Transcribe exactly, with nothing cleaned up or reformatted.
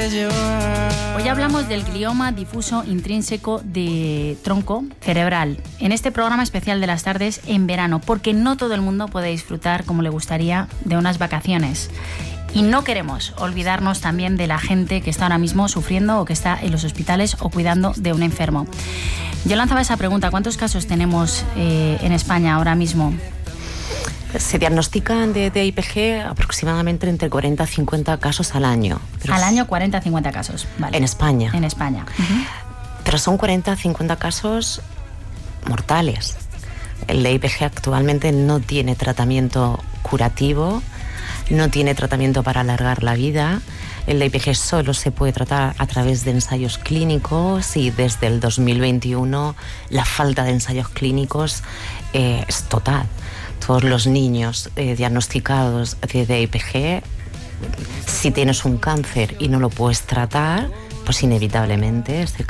puedes llevar. Hoy hablamos del glioma difuso intrínseco de tronco cerebral, en este programa especial de las tardes en verano, porque no todo el mundo puede disfrutar como le gustaría de unas vacaciones. Y no queremos olvidarnos también de la gente que está ahora mismo sufriendo o que está en los hospitales o cuidando de un enfermo. Yo lanzaba esa pregunta, ¿cuántos casos tenemos eh, en España ahora mismo? Se diagnostican de D I P G aproximadamente entre cuarenta a cincuenta casos al año. Pero al año cuarenta a cincuenta casos, vale. En España. En España. Uh-huh. Pero son cuarenta a cincuenta casos mortales. El D I P G actualmente no tiene tratamiento curativo, no tiene tratamiento para alargar la vida. El D I P G solo se puede tratar a través de ensayos clínicos y desde el dos mil veintiuno la falta de ensayos clínicos eh, es total. Todos los niños eh, diagnosticados de D I P G, si tienes un cáncer y no lo puedes tratar, pues inevitablemente este